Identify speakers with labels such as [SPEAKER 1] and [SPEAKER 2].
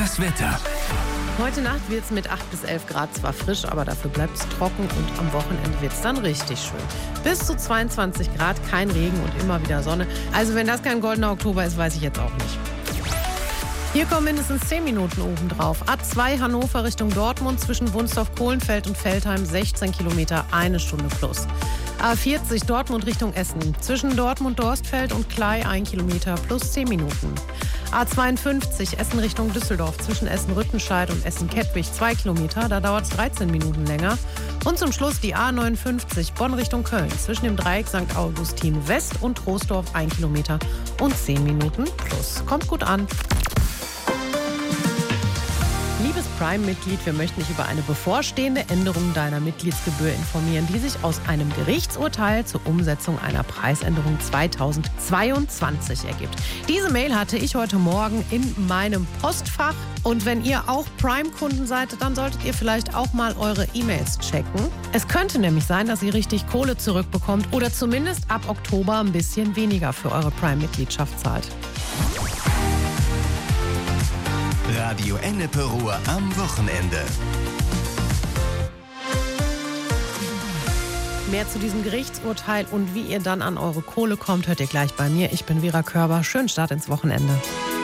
[SPEAKER 1] Das Wetter.
[SPEAKER 2] Heute Nacht wird es mit 8 bis 11 Grad zwar frisch, aber dafür bleibt es trocken und am Wochenende wird es dann richtig schön. Bis zu 22 Grad, kein Regen und immer wieder Sonne. Also wenn das kein goldener Oktober ist, weiß ich jetzt auch nicht. Hier kommen mindestens 10 Minuten obendrauf. A2 Hannover Richtung Dortmund zwischen Wunsdorf-Kohlenfeld und Veltheim 16 Kilometer, 1 Stunde plus. A40 Dortmund Richtung Essen zwischen Dortmund-Dorstfeld und Klei 1 Kilometer plus 10 Minuten. A52 Essen Richtung Düsseldorf zwischen Essen-Rüttenscheid und Essen-Kettwig 2 Kilometer, da dauert es 13 Minuten länger. Und zum Schluss die A59 Bonn Richtung Köln zwischen dem Dreieck St. Augustin West und Troisdorf 1 Kilometer und 10 Minuten plus. Kommt gut an. Liebes Prime-Mitglied, wir möchten dich über eine bevorstehende Änderung deiner Mitgliedsgebühr informieren, die sich aus einem Gerichtsurteil zur Umsetzung einer Preisänderung 2022 ergibt. Diese Mail hatte ich heute Morgen in meinem Postfach. Und wenn ihr auch Prime-Kunden seid, dann solltet ihr vielleicht auch mal eure E-Mails checken. Es könnte nämlich sein, dass ihr richtig Kohle zurückbekommt oder zumindest ab Oktober ein bisschen weniger für eure Prime-Mitgliedschaft zahlt.
[SPEAKER 1] Radio Ennepe Ruhr am Wochenende.
[SPEAKER 2] Mehr zu diesem Gerichtsurteil und wie ihr dann an eure Kohle kommt, hört ihr gleich bei mir. Ich bin Vera Körber. Schönen Start ins Wochenende.